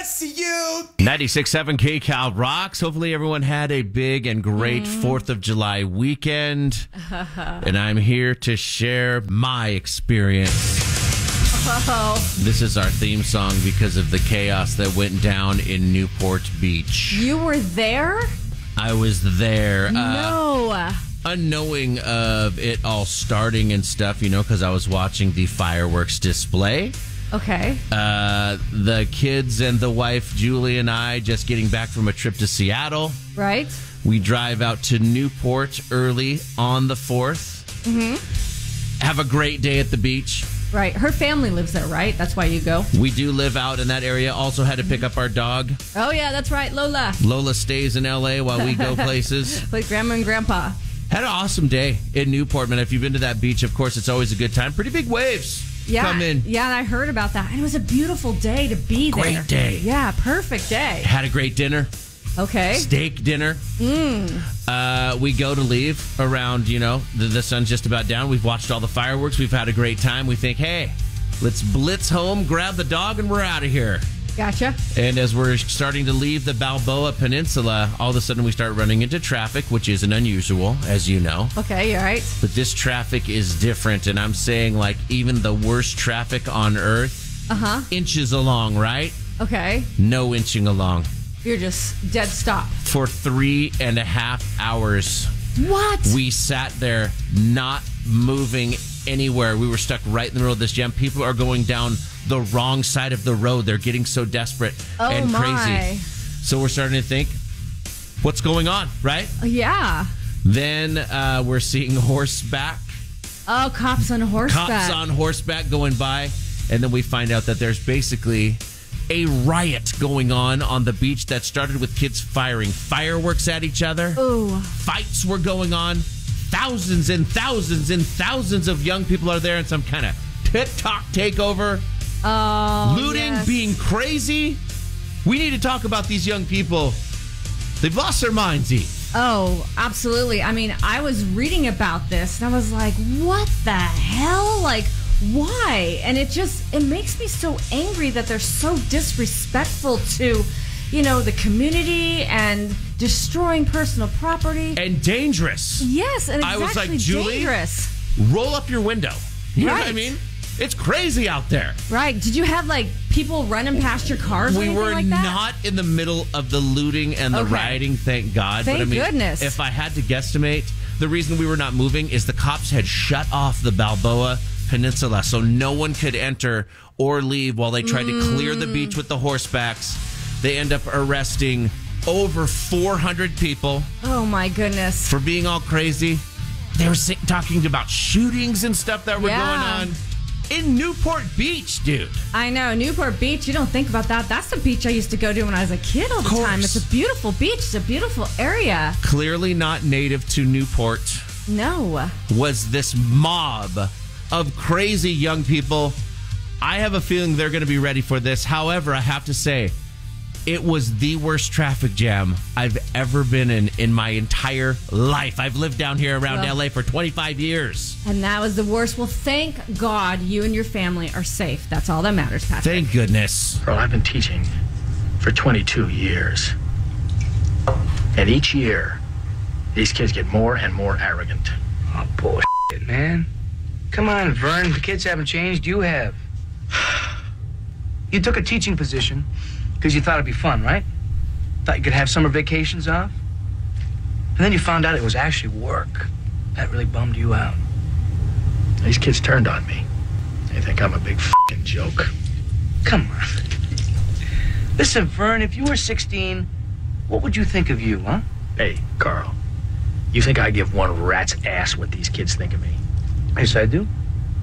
bless you. 96.7 KCal rocks. Hopefully everyone had a big and great 4th of July weekend. And I'm here to share my experience. This is our theme song because of the chaos that went down in Newport Beach. You were there? I was there. No. Unknowing of it all starting and stuff, because I was watching the fireworks display. Okay. The kids and the wife, Julie, and I just getting back from a trip to Seattle. Right. We drive out to Newport early on the 4th. Mm-hmm. Have a great day at the beach. Right. Her family lives there, right? That's why you go. We do live out in that area. Also had to pick up our dog. Oh, yeah, that's right. Lola. Lola stays in L.A. while we go places. With Grandma and Grandpa. Had an awesome day in Newport, man. If you've been to that beach, of course, it's always a good time. Pretty big waves come in. Yeah, and I heard about that. And it was a beautiful day to be there. Great day. Yeah, perfect day. Had a great dinner. Okay. Steak dinner. We go to leave around, the sun's just about down. We've watched all the fireworks. We've had a great time. We think, hey, let's blitz home, grab the dog, and we're out of here. Gotcha. And as we're starting to leave the Balboa Peninsula, all of a sudden we start running into traffic, which isn't unusual, as you know. Okay, you're right. But this traffic is different, and I'm saying, like, even the worst traffic on Earth, inches along, right? Okay. No inching along. You're just dead stop. For 3.5 hours. What? We sat there not moving anywhere. We were stuck right in the middle of this jam. People are going down the wrong side of the road. They're getting so desperate and crazy. So we're starting to think, what's going on, right? Yeah. Then we're seeing horseback. Oh, cops on horseback. Cops on horseback going by. And then we find out that there's basically a riot going on the beach that started with kids firing fireworks at each other. Ooh. Fights were going on. Thousands and thousands and thousands of young people are there in some kind of TikTok takeover. Oh, looting, being crazy. We need to talk about these young people. They've lost their minds, E. Oh, absolutely. I mean, I was reading about this and I was like, what the hell? Like, why? And it makes me so angry that they're so disrespectful to, the community and destroying personal property. And dangerous. Yes, and exactly I was like, Julie, dangerous. Roll up your window. You know what I mean? It's crazy out there. Right. Did you have, people running past your cars or anything like that? We were not in the middle of the looting and the rioting, thank God. Thank goodness. If I had to guesstimate, the reason we were not moving is the cops had shut off the Balboa Peninsula, so no one could enter or leave while they tried to clear the beach with the horsebacks. They end up arresting over 400 people. Oh, my goodness. For being all crazy. They were talking about shootings and stuff that were going on. In Newport Beach, dude. I know. Newport Beach, you don't think about that. That's the beach I used to go to when I was a kid all the time. It's a beautiful beach. It's a beautiful area. Clearly not native to Newport. No. Was this mob of crazy young people. I have a feeling they're going to be ready for this. However, I have to say, it was the worst traffic jam I've ever been in my entire life. I've lived down here around LA for 25 years. And that was the worst. Well, thank God you and your family are safe. That's all that matters, Patrick. Thank goodness. Earl, I've been teaching for 22 years. And each year, these kids get more and more arrogant. Oh, bullshit, man. Come on, Vern. The kids haven't changed. You have. You took a teaching position because you thought it'd be fun, right? Thought you could have summer vacations off? And then you found out it was actually work. That really bummed you out. These kids turned on me. They think I'm a big f***ing joke. Come on. Listen, Vern, if you were 16, what would you think of you, huh? Hey, Carl. You think I give one rat's ass what these kids think of me? Yes, I do.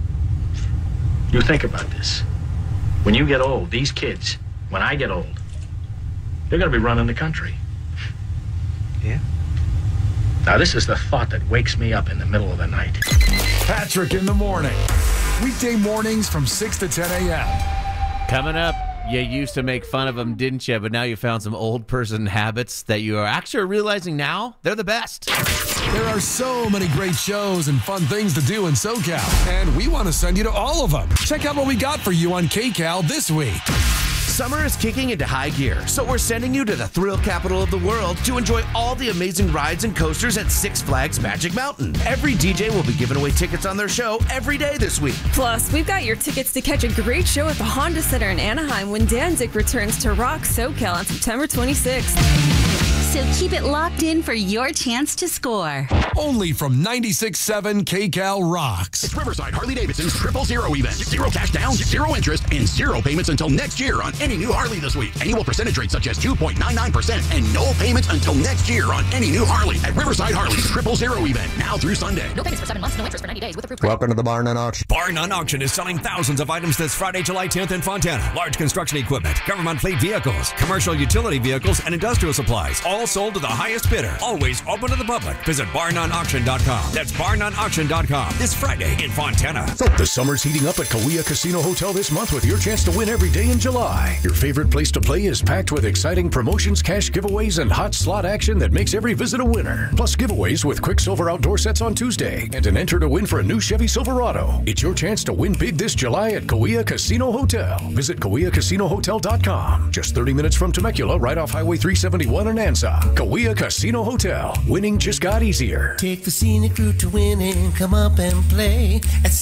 You think about this. When you get old, these kids, when I get old, they're going to be running the country. Yeah? Now, this is the thought that wakes me up in the middle of the night. Patrick in the morning. Weekday mornings from 6 to 10 a.m. Coming up, you used to make fun of them, didn't you? But now you found some old person habits that you are actually realizing now they're the best. There are so many great shows and fun things to do in SoCal, and we want to send you to all of them. Check out what we got for you on KCal this week. Summer is kicking into high gear, so we're sending you to the thrill capital of the world to enjoy all the amazing rides and coasters at Six Flags Magic Mountain. Every DJ will be giving away tickets on their show every day this week. Plus, we've got your tickets to catch a great show at the Honda Center in Anaheim when Danzig returns to Rock SoCal on September 26th. So keep it locked in for your chance to score. Only from 96.7 KCal Rocks. It's Riverside Harley-Davidson's 000 event. 0 cash down, 0 interest, and 0 payments until next year on any new Harley this week. Annual percentage rates such as 2.99% and no payments until next year on any new Harley at Riverside Harley's 000 event. Now through Sunday. No payments for 7 months, no interest for 90 days with approved. Welcome to the Bar None Auction. Bar None Auction is selling thousands of items this Friday, July 10th in Fontana. Large construction equipment, government fleet vehicles, commercial utility vehicles, and industrial supplies. All sold to the highest bidder. Always open to the public. Visit barnoneauction.com. That's barnoneauction.com. This Friday in Fontana. The summer's heating up at Kauai Casino Hotel this month with your chance to win every day in July. Your favorite place to play is packed with exciting promotions, cash giveaways, and hot slot action that makes every visit a winner. Plus giveaways with Quicksilver outdoor sets on Tuesday and an enter to win for a new Chevy Silverado. It's your chance to win big this July at Kauai Casino Hotel. Visit KauaiCasinoHotel.com. Just 30 minutes from Temecula, right off Highway 371 in Anza. Kauai Casino Hotel. Winning just got easier. Take the scenic route to winning. Come up and play at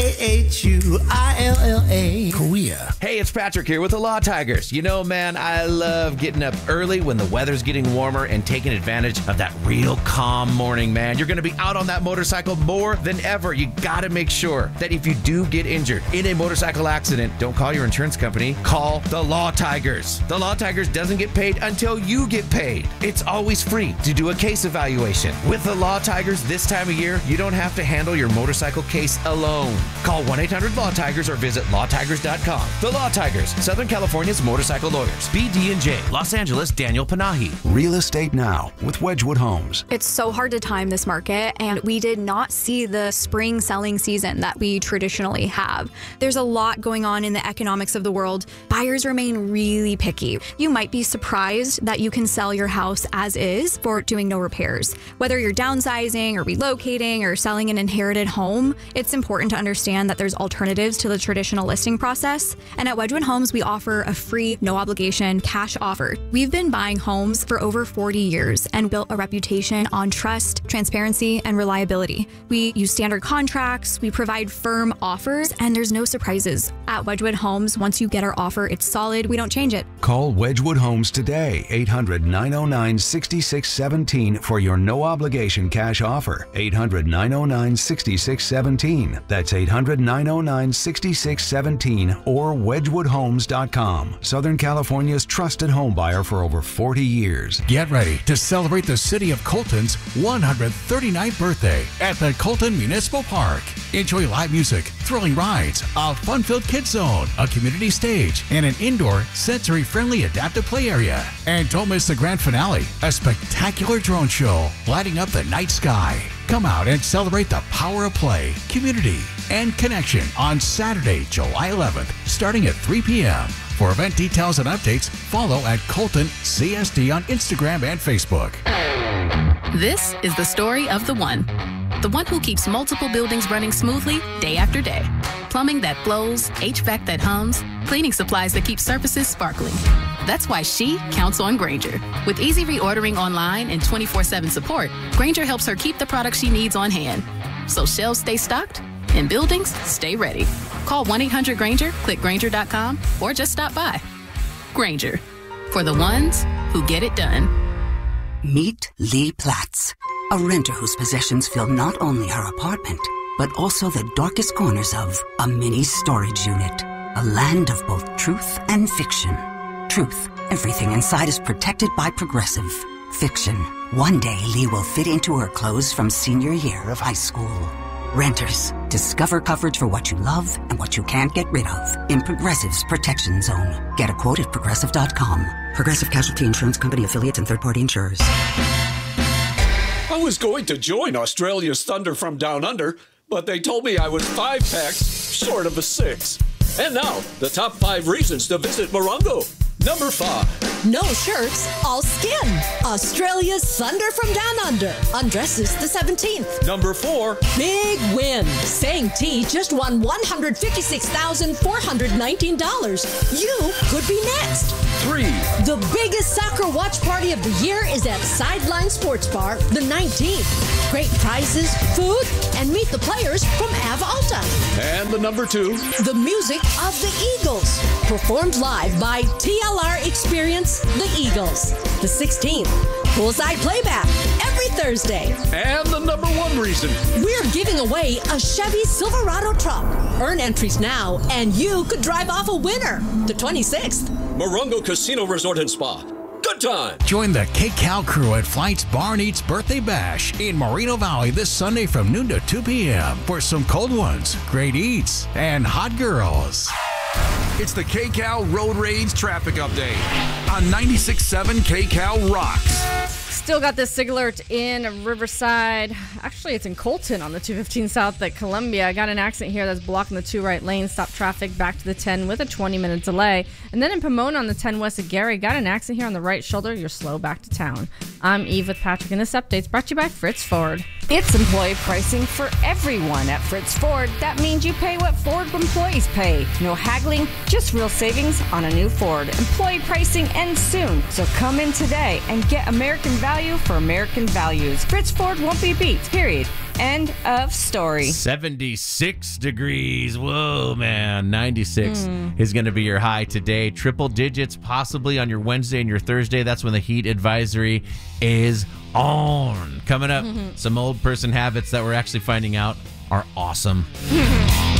CAHUILLA. Kauai. Hey, it's Patrick here with the Law Tigers. You know, man, I love getting up early when the weather's getting warmer and taking advantage of that real calm morning, man. You're going to be out on that motorcycle more than ever. You got to make sure that if you do get injured in a motorcycle accident, don't call your insurance company. Call the Law Tigers. The Law Tigers doesn't get paid until you get paid. It's always free to do a case evaluation. With the Law Tigers this time of year, you don't have to handle your motorcycle case alone. Call 1-800-LAW-TIGERS or visit lawtigers.com. The Law Tigers, Southern California's motorcycle lawyers. BD&J, Los Angeles, Daniel Panahi. Real estate now with Wedgwood Homes. It's so hard to time this market, and we did not see the spring selling season that we traditionally have. There's a lot going on in the economics of the world. Buyers remain really picky. You might be surprised that you can sell your house as is for doing no repairs. Whether you're downsizing or relocating or selling an inherited home, it's important to understand that there's alternatives to the traditional listing process. And at Wedgwood Homes, we offer a free, no obligation cash offer. We've been buying homes for over 40 years and built a reputation on trust, transparency, and reliability. We use standard contracts, we provide firm offers, and there's no surprises. At Wedgwood Homes, once you get our offer, it's solid. We don't change it. Call Wedgwood Homes today, 800-909-6617 for your no obligation cash offer. 800-909-6617. That's 800-909-6617 or wedgwoodhomes.com. Southern California's trusted home buyer for over 40 years. Get ready to celebrate the city of Colton's 139th birthday at the Colton Municipal Park. Enjoy live music, thrilling rides, a fun-filled kids zone, a community stage, and an indoor, sensory-friendly adaptive play area. And don't miss the grand finale, a spectacular drone show lighting up the night sky. Come out and celebrate the power of play, community, and connection on Saturday, July 11th, starting at 3 p.m. For event details and updates, follow at Colton CSD on Instagram and Facebook. This is the story of the one who keeps multiple buildings running smoothly day after day. Plumbing that flows, HVAC that hums, cleaning supplies that keep surfaces sparkling. That's why she counts on Grainger. With easy reordering online and 24/7 support, Grainger helps her keep the products she needs on hand. So shelves stay stocked and buildings stay ready. Call 1-800-GRAINGER, click Grainger.com, or just stop by. Grainger, for the ones who get it done. Meet Lee Platts, a renter whose possessions fill not only her apartment, but also the darkest corners of a mini storage unit. A land of both truth and fiction. Truth, everything inside is protected by Progressive. Fiction, one day Lee will fit into her clothes from senior year of high school. Renters, discover coverage for what you love and what you can't get rid of in Progressive's Protection Zone. Get a quote at Progressive.com. Progressive Casualty Insurance Company affiliates and third-party insurers. I was going to join Australia's Thunder from Down Under, but they told me I was 5 packs short of a 6. And now, the top 5 reasons to visit Morongo. Number 5. No shirts, all skin. Australia's Thunder from Down Under undresses the 17th. Number 4. Big win. Sang T just won $156,419. You could be next. 3. The biggest soccer watch party of the year is at Sideline Sports Bar the 19th. Great prizes, food, and meet the players from Av Alta. And the number 2. The music of the Eagles, performed live by TLR Experience The Eagles. The 16th, poolside playback every Thursday. And the number 1 reason. We're giving away a Chevy Silverado truck. Earn entries now, and you could drive off a winner. The 26th. Morongo Casino Resort and Spa. Good time. Join the KCAL crew at Flight's Bar and Eats Birthday Bash in Moreno Valley this Sunday from noon to 2 p.m. for some cold ones, great eats, and hot girls. It's the KCAL Road Rage Traffic Update on 96.7 KCAL Rocks. Still got this SIG alert in Riverside. Actually, it's in Colton on the 215 South at Columbia. I got an accident here that's blocking the 2 right lanes. Stop traffic back to the 10 with a 20-minute delay. And then in Pomona on the 10 west of Gary, got an accident here on the right shoulder. You're slow back to town. I'm Eve with Patrick, and this update's brought to you by Fritz Ford. It's employee pricing for everyone at Fritz Ford. That means you pay what Ford employees pay. No haggling, just real savings on a new Ford. Employee pricing ends soon, so come in today and get American value for American values. Fritz Ford won't be beat, period. End of story. 76 degrees. Whoa, man. 96 is going to be your high today. Triple digits possibly on your Wednesday and your Thursday. That's when the heat advisory is on. Coming up, some old person habits that we're actually finding out are awesome.